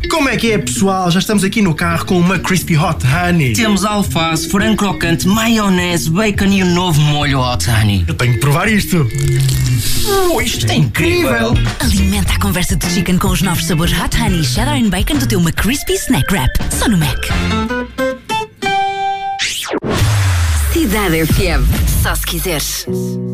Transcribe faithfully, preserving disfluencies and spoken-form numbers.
Como é que é, pessoal? Já estamos aqui no carro com uma Crispy Hot Honey. Temos alface, frango crocante, maionese, bacon e um novo molho Hot Honey. Eu tenho que provar isto. Oh, isto é incrível! Alimenta a conversa de chicken com os novos sabores Hot Honey, Cheddar and Bacon do teu McCrispy Snack Wrap. Só no Mac. Cidade F M. Só se quiseres.